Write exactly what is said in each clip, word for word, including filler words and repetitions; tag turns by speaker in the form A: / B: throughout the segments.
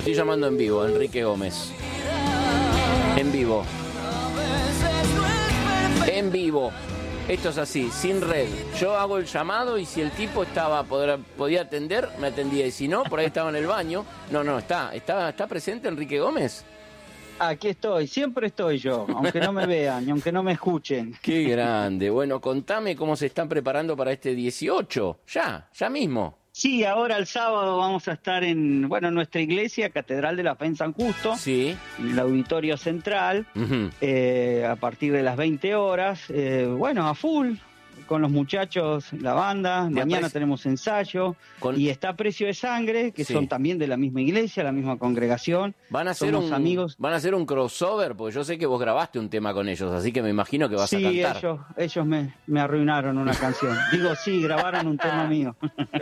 A: estoy llamando en vivo, Enrique Gómez. En vivo. En vivo. Esto es así, sin red. Yo hago el llamado y si el tipo estaba podrá, podía atender, me atendía. Y si no, por ahí estaba en el baño. No, no, está. ¿Está, está presente Enrique Gómez?
B: Aquí estoy, siempre estoy yo, aunque no me vean y aunque no me escuchen.
A: Qué grande. Bueno, contame cómo se están preparando para este dieciocho. Ya, ya mismo.
B: Sí, ahora el sábado vamos a estar en, bueno, en nuestra iglesia, Catedral de la Fe en San Justo,
A: sí,
B: en el auditorio central,
A: uh-huh.
B: eh, a partir de las veinte horas, eh, bueno, a full, con los muchachos, la banda,
A: ¿De
B: mañana
A: apreci-
B: tenemos ensayo,
A: con...
B: y está Precio de Sangre, que
A: sí.
B: son también de la misma iglesia, la misma congregación.
A: Van a hacer
B: Somos
A: un
B: amigos.
A: Van a hacer un crossover, porque yo sé que vos grabaste un tema con ellos, así que me imagino que vas
B: sí,
A: a cantar.
B: ellos, ellos me, me arruinaron una canción. Digo, sí, grabaron un tema mío.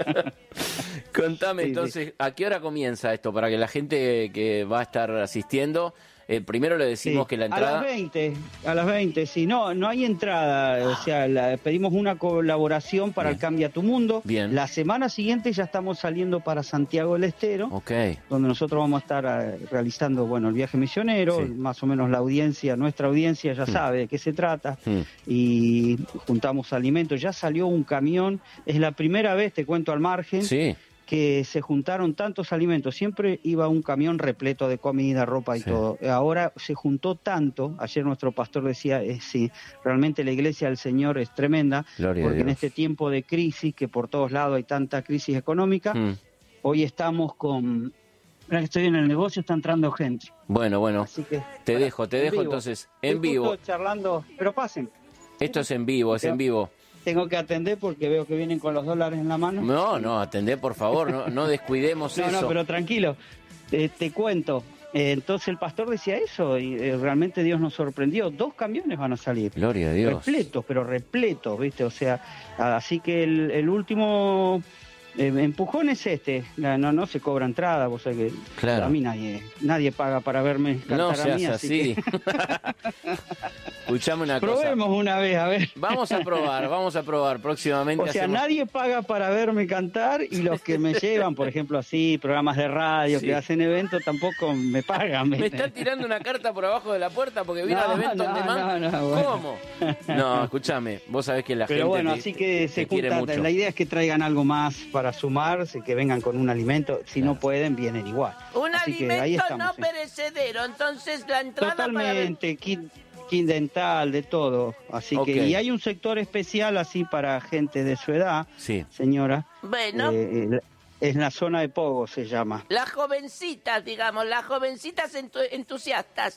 A: Contame
B: sí,
A: entonces,
B: sí.
A: ¿a qué hora comienza esto? Para que la gente que va a estar asistiendo, eh, primero le decimos
B: Sí,
A: que la entrada...
B: a las veinte, a las veinte, sí, no, no hay entrada, o sea, la, pedimos una colaboración para
A: Bien.
B: el Cambia tu Mundo.
A: Bien.
B: La semana siguiente ya estamos saliendo para Santiago del Estero,
A: Ok.
B: donde nosotros vamos a estar eh, realizando, bueno, el viaje misionero,
A: Sí.
B: más o menos la audiencia, nuestra audiencia ya
A: Hmm.
B: sabe de qué se trata,
A: Hmm.
B: y juntamos alimentos, ya salió un camión, es la primera vez, te cuento al margen,
A: Sí,
B: que se juntaron tantos alimentos, siempre iba un camión repleto de comida, ropa y
A: Sí.
B: todo. Ahora se juntó tanto, ayer nuestro pastor decía, eh, sí, realmente la iglesia del Señor es tremenda,
A: Gloria a
B: porque en
A: Dios.
B: este tiempo de crisis, que por todos lados hay tanta crisis económica,
A: Hmm.
B: hoy estamos con... Mira que estoy en el negocio, está entrando gente.
A: Bueno, bueno,
B: Así que
A: te
B: para-
A: dejo, te
B: en
A: dejo
B: vivo.
A: entonces en
B: Estoy
A: vivo.
B: justo charlando, pero pasen.
A: Esto es en vivo, es en vivo.
B: Tengo que atender porque veo que vienen con los dólares en la mano.
A: No, no, atendé por favor, no, no descuidemos
B: No,
A: eso.
B: no, pero tranquilo, eh, te cuento. Eh, entonces el pastor decía eso y eh, realmente Dios nos sorprendió. Dos camiones van a salir.
A: Gloria a Dios.
B: Repletos, pero repletos, ¿viste? O sea, así que el, el último eh, empujón es este. No, no, no se cobra entrada, vos sabés que
A: Claro.
B: a mí nadie nadie paga para verme cantar
A: No
B: a
A: seas
B: mí,
A: así.
B: que
A: Escuchame una cosa.
B: probemos una vez, a ver.
A: Vamos a probar, vamos a probar próximamente.
B: O sea,
A: hacemos-
B: nadie paga para verme cantar y los que me llevan, por ejemplo, así, programas de radio,
A: Sí.
B: que hacen eventos, tampoco me pagan.
A: Me
B: ¿viste?
A: está tirando una carta por abajo de la puerta porque vino
B: No,
A: al evento
B: no,
A: on demand.
B: no, no, bueno.
A: ¿Cómo? No, escúchame, vos sabés que la
B: Pero
A: gente
B: bueno,
A: te,
B: así que
A: te
B: se
A: quiere
B: junta,
A: mucho.
B: la idea es que traigan algo más para sumarse, que vengan con un alimento, si no pueden, vienen igual.
C: Un
B: Así que ahí
C: alimento
B: estamos,
C: no
B: sí.
C: perecedero, entonces la entrada para ver...
B: Totalmente, kit, kit dental, de todo. Así
A: Ok.
B: que, y hay un sector especial así para gente de su edad,
A: Sí.
B: señora,
C: Bueno,
B: eh, eh, es la zona de Pogo se llama.
C: las jovencitas, digamos, las jovencitas entu- entusiastas.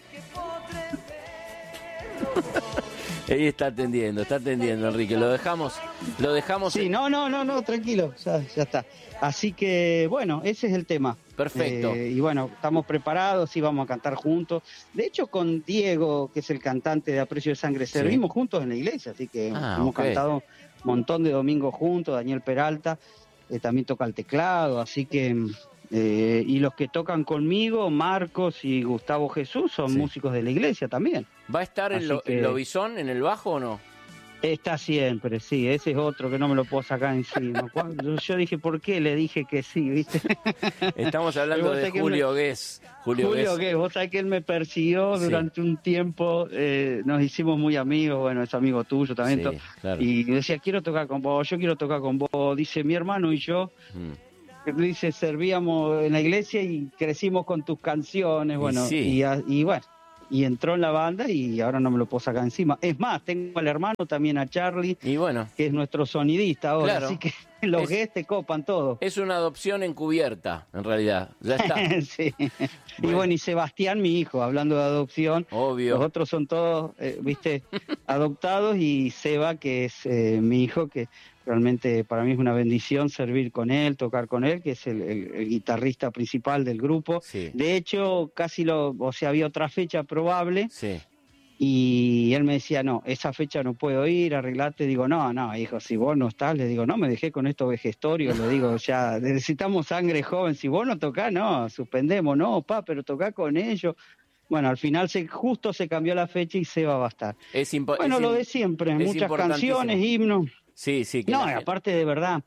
A: Ahí está atendiendo, está atendiendo, Enrique. Lo dejamos, lo dejamos.
B: Sí, no, no, no, no, tranquilo, ya, ya está. Así que, bueno, ese es el tema.
A: Perfecto.
B: Eh, y bueno, estamos preparados y vamos a cantar juntos. De hecho, con Diego, que es el cantante de Aprecio de Sangre,
A: Sí.
B: servimos juntos en la iglesia, así que
A: Ah,
B: hemos
A: ok.
B: cantado un montón de domingos juntos. Daniel Peralta eh, también toca el teclado, así que... eh, y los que tocan conmigo, Marcos y Gustavo Jesús, son
A: Sí.
B: músicos de la iglesia también.
A: ¿Va a estar el,
B: Así
A: lo,
B: que-
A: el lobizón en el bajo o no?
B: Está siempre, sí, ese es otro que no me lo puedo sacar encima. Cuando yo dije, ¿por qué? Le dije que sí, ¿viste?
A: Estamos hablando
B: Pero vos
A: de
B: sabés que
A: Julio Guess. Julio,
B: Julio,
A: Guess.
B: ¿qué? Vos sabés que él me persiguió
A: Sí.
B: durante un tiempo, eh, nos hicimos muy amigos, bueno, es amigo tuyo también.
A: Sí,
B: to-
A: claro.
B: Y decía, quiero tocar con vos, yo quiero tocar con vos. Dice, mi hermano y yo,
A: Mm.
B: dice, servíamos en la iglesia y crecimos con tus canciones,
A: Y
B: bueno,
A: sí.
B: y, a- y bueno. Y entró en la banda y ahora no me lo puedo sacar encima. Es más, tengo al hermano también, a Charlie,
A: Y bueno,
B: que es nuestro sonidista ahora,
A: Claro.
B: así que los
A: Es-
B: guests te copan todo.
A: es una adopción encubierta, en realidad. Ya está.
B: Sí. Y
A: Bueno.
B: bueno, y Sebastián, mi hijo, hablando de adopción,
A: Obvio.
B: los otros son todos, eh, viste, adoptados, y Seba, que es eh, mi hijo, que realmente para mí es una bendición servir con él, tocar con él, que es el, el- el guitarrista principal del grupo.
A: Sí.
B: De hecho, casi lo, o sea, había otra fecha probable,
A: Sí.
B: y él me decía, no, esa fecha no puedo ir, arreglate. Digo, no, no, hijo, si vos no estás, le digo, no, me dejé con estos vejestorios, le digo, ya, necesitamos sangre joven, si vos no tocás, no, suspendemos, no, pa, pero tocá con ellos. Bueno, al final se, justo se cambió la fecha y Seba va a estar.
A: Es impo-
B: Bueno,
A: es
B: lo
A: im-
B: de siempre,
A: es
B: muchas
A: importantísimo.
B: canciones, himnos.
A: Sí, sí. Que
B: No,
A: la
B: y
A: gente-
B: aparte de verdad,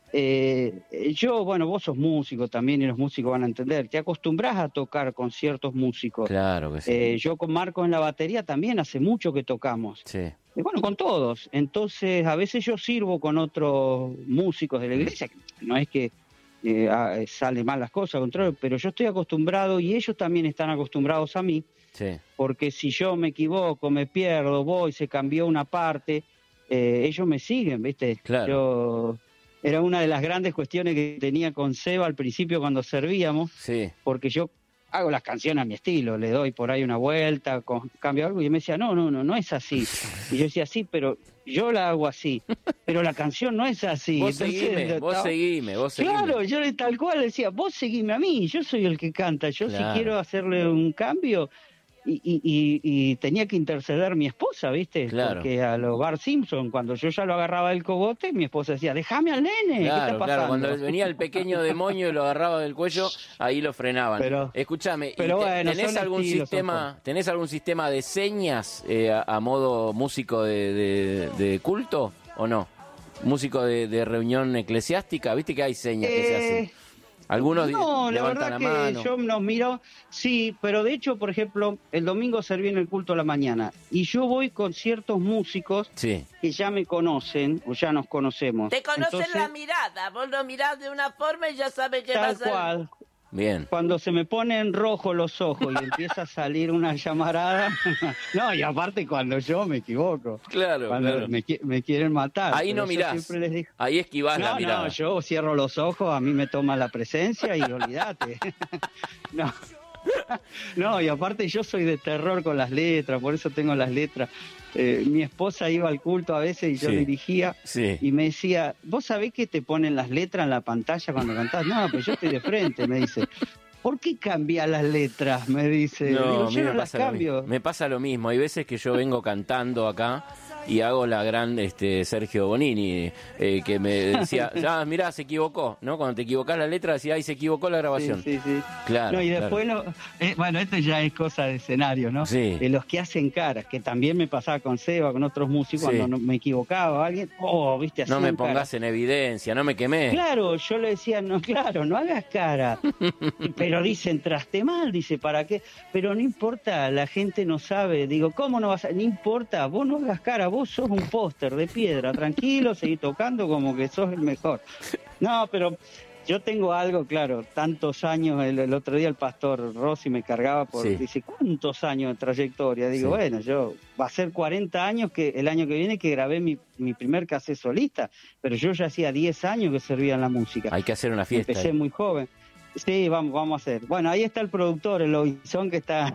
B: eh, yo, bueno, vos sos músico también y los músicos van a entender, te acostumbras a tocar con ciertos músicos.
A: Claro que sí.
B: Eh, yo con Marcos en la batería también hace mucho que tocamos.
A: Sí.
B: Y bueno, con todos. Entonces, a veces yo sirvo con otros músicos de la iglesia, no es que eh, ah, sale mal las cosas, al contrario, pero yo estoy acostumbrado y ellos también están acostumbrados a mí,
A: Sí.
B: porque si yo me equivoco, me pierdo, voy, se cambió una parte, eh, ellos me siguen, ¿viste?
A: Claro.
B: Yo, era una de las grandes cuestiones que tenía con Seba al principio cuando servíamos,
A: Sí.
B: porque yo hago las canciones a mi estilo, le doy por ahí una vuelta, con, cambio algo, y él me decía, no, no, no, no es así. Y yo decía, sí, pero yo la hago así, pero la canción no es así.
A: Vos
B: Entonces,
A: seguime, vos
B: estaba-
A: seguime, vos seguime.
B: Claro, yo le- tal cual decía, vos seguime a mí, yo soy el que canta, yo
A: Claro.
B: si quiero hacerle un cambio, y, y, y, y tenía que interceder mi esposa, ¿viste?
A: Claro.
B: Porque a los Bart Simpson, cuando yo ya lo agarraba del cogote, mi esposa decía, déjame al nene, ¿qué está
A: Claro,
B: pasando?
A: claro, cuando venía el pequeño demonio y lo agarraba del cuello, ahí lo frenaban.
B: Pero-
A: Escúchame, ¿y
B: pero
A: te-
B: bueno,
A: ¿tenés
B: son
A: algún
B: estilos,
A: sistema,
B: son
A: tenés algún sistema de señas eh, a, a modo músico de, de- de culto o no? Músico de, de reunión eclesiástica, viste que hay señas que se
B: Eh,
A: hacen. Algunos
B: No, la
A: levantan
B: verdad
A: la
B: que
A: mano.
B: yo nos miro, sí, pero de hecho, por ejemplo, el domingo serví en el culto a la mañana y yo voy con ciertos músicos
A: Sí,
B: que ya me conocen o ya nos conocemos.
C: Te conocen
B: Entonces,
C: la mirada, vos lo mirás de una forma y ya sabes qué
B: tal
C: vas a
B: cual,
A: bien.
B: cuando se me ponen rojos los ojos y empieza a salir una llamarada, no, y aparte cuando yo me equivoco,
A: Claro,
B: cuando
A: claro.
B: me, qui- me quieren matar.
A: Ahí
B: pero
A: no
B: yo
A: mirás,
B: siempre les digo,
A: ahí esquivás la
B: no,
A: mirada.
B: no, yo cierro los ojos, a mí me toma la presencia y olvídate. No. No, y aparte yo soy de terror con las letras, por eso tengo las letras. Eh, mi esposa iba al culto a veces y yo
A: Sí.
B: dirigía
A: Sí.
B: y me decía, ¿vos sabés que te ponen las letras en la pantalla cuando cantás? No, pues yo estoy de frente, me dice. ¿Por qué cambias las letras? Me dice.
A: No,
B: Digo,
A: a mí
B: yo
A: me
B: no las
A: pasa, lo
B: cambio.
A: mismo. me pasa lo mismo. Hay veces que yo vengo cantando acá y hago la gran este Sergio Bonini, eh, que me decía, ya, mirá, se equivocó, ¿no? Cuando te equivocás la letra, decía, ay, se equivocó la grabación.
B: Sí, sí, sí.
A: Claro,
B: No, y
A: claro.
B: después, lo- eh, bueno, esto ya es cosa de escenario, ¿no?
A: Sí.
B: Eh, los que hacen caras, que también me pasaba con Seba, con otros músicos,
A: Sí.
B: cuando no- me equivocaba alguien, oh, viste,
A: No me
B: hacían
A: pongas
B: caras.
A: en evidencia, no me quemé.
B: Claro, yo le decía, no, claro, no hagas cara. Pero dice, entraste mal, dice, ¿para qué? Pero no importa, la gente no sabe. Digo, ¿cómo no vas a...? No importa, vos no hagas cara, vos sos un póster de piedra, tranquilo, seguí tocando como que sos el mejor. No, pero yo tengo algo, claro, tantos años, el, el otro día el pastor Rossi me cargaba por,
A: Sí.
B: dice, ¿cuántos años de trayectoria? Digo,
A: Sí.
B: bueno, yo, va a ser cuarenta años que el año que viene que grabé mi, mi primer cassette solista, pero yo ya hacía diez años que servía en la música.
A: Hay que hacer una fiesta.
B: Empecé
A: ahí.
B: muy joven. Sí, vamos, vamos a hacer. Bueno, ahí está el productor, el Lobizón, que está...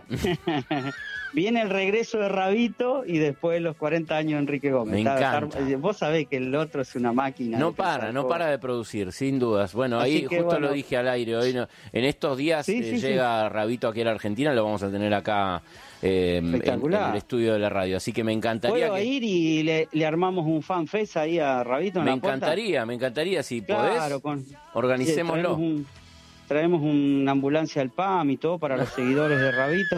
B: Viene el regreso de Rabito y después los cuarenta años de Enrique Gómez.
A: Me
B: Está-
A: encanta.
B: está- vos sabés que el otro es una máquina.
A: No
B: de pensar
A: para, no
B: cosas.
A: para de producir, sin dudas. Bueno,
B: Así
A: ahí
B: que,
A: justo
B: bueno.
A: lo dije al aire. Hoy no- en estos días
B: Sí,
A: eh,
B: sí, sí.
A: llega Rabito aquí a la Argentina, lo vamos a tener acá eh, en,
B: Espectacular.
A: en el estudio de la radio. Así que me encantaría
B: ¿Puedo
A: que...
B: ir y le, le armamos un fanfest ahí a Rabito en
A: Me
B: la puerta?
A: encantaría, me encantaría. Si
B: Claro,
A: podés,
B: con...
A: organicémoslo.
B: Traemos, un- traemos una ambulancia al P A M y todo para los seguidores de Rabito.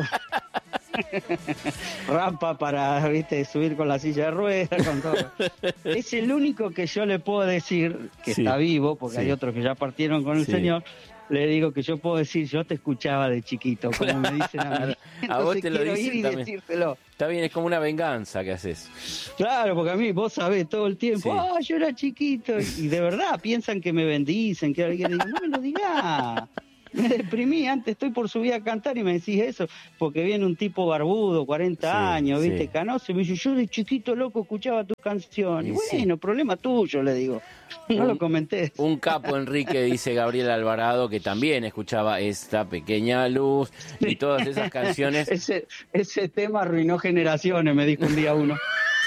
B: Rampa para, viste, subir con la silla de ruedas, con todo. Es el único que yo le puedo decir que
A: Sí.
B: está vivo, porque
A: Sí.
B: hay otros que ya partieron con el
A: Sí.
B: Señor. Le digo que yo puedo decir, yo te escuchaba de chiquito, como me dicen a mí.
A: A vos
B: Entonces
A: te lo
B: quiero
A: dicen
B: ir y
A: también.
B: decírselo.
A: Está bien, es como una venganza que haces.
B: Claro, porque a mí vos sabés todo el tiempo,
A: Sí.
B: ah, yo era chiquito, y de verdad piensan que me bendicen, que alguien diga, no me lo digas. Me deprimí, antes estoy por subir a cantar y me decís eso, porque viene un tipo barbudo, cuarenta
A: Sí,
B: años,
A: sí.
B: viste, canoso, y me dice, yo de chiquito loco escuchaba tus canciones.
A: Y
B: Y
A: sí.
B: bueno, problema tuyo, le digo. No
A: Un-
B: lo comenté.
A: Un capo, Enrique, dice Gabriel Alvarado, que también escuchaba Esta Pequeña Luz y todas esas canciones.
B: Ese, ese tema arruinó generaciones, me dijo un día uno.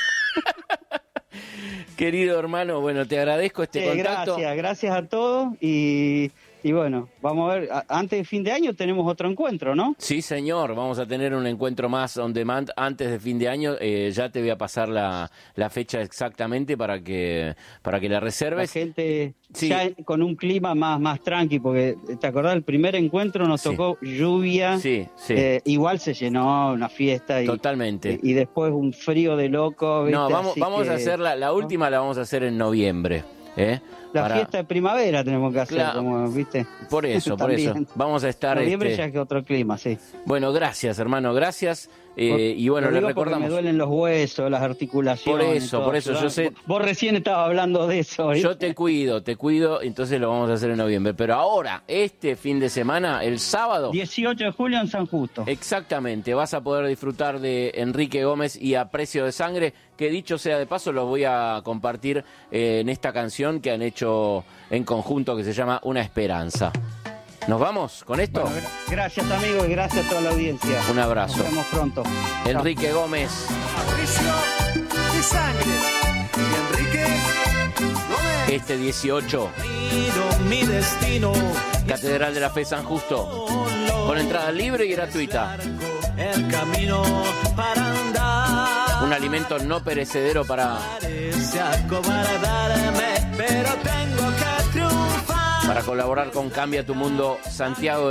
A: Querido hermano, bueno, te agradezco este
B: Eh,
A: contacto.
B: gracias, gracias a todos y, y bueno, vamos a ver, a- antes de fin de año tenemos otro encuentro, ¿no?
A: Sí, señor, vamos a tener un encuentro más on demand antes de fin de año. Eh, ya te voy a pasar la, la fecha exactamente para que para que la
B: La
A: reserves.
B: gente
A: Sí.
B: ya con un clima más, más tranqui, porque te acordás, el primer encuentro nos
A: Sí.
B: tocó lluvia,
A: Sí, sí,
B: eh, igual se llenó una fiesta y,
A: totalmente.
B: y, y después un frío de loco. ¿viste?
A: No, vamos,
B: Así
A: vamos
B: que-
A: a hacer la, la última, la vamos a hacer en noviembre. ¿eh?
B: La
A: para...
B: fiesta de primavera tenemos que hacer,
A: Claro.
B: como, ¿viste?
A: Por eso, por eso. Vamos a estar...
B: Noviembre
A: este...
B: ya que otro clima, sí.
A: Bueno, gracias, hermano, gracias. Eh, y bueno,
B: Lo
A: le
B: digo porque
A: recordamos...
B: me duelen los huesos, las articulaciones.
A: Por eso,
B: todo.
A: por eso, yo sé-
B: Vos recién estabas hablando de eso. ¿viste?
A: Yo te cuido, te cuido, entonces lo vamos a hacer en noviembre. Pero ahora, este fin de semana, el sábado...
B: dieciocho de julio en San Justo.
A: Exactamente, vas a poder disfrutar de Enrique Gómez y A Precio de Sangre, que dicho sea de paso, lo voy a compartir eh, en esta canción que han hecho en conjunto que se llama Una Esperanza. ¿Nos vamos con esto?
B: Bueno, gra- gracias, amigos, y gracias a toda la audiencia.
A: Un abrazo.
B: Nos vemos pronto.
A: Enrique Gómez.
D: A precio de sangre. Y Enrique Gómez.
A: Este dieciocho,
E: Mi destino,
A: Catedral de la Fe San Justo, con entrada libre y gratuita.
E: el camino para andar.
A: Un alimento no perecedero para,
E: Parece acobardarme, pero tengo que triunfar.
A: para colaborar con Cambia tu Mundo Santiago